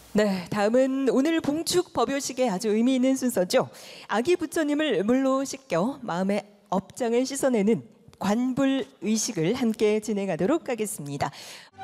네, 다음은 오늘 봉축 법요식에 아주 의미 있는 순서죠. 아기 부처님을 물로 씻겨 마음의 업장을 씻어내는 관불 의식을 함께 진행하도록 하겠습니다.